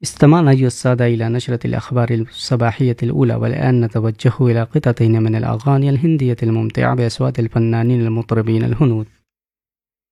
استمعنا أيها السادة إلى نشرة الأخبار الصباحية الأولى، والآن نتوجه إلى قطعة من الأغاني الهندية الممتعة بأصوات الفنانين المطربين الهنود.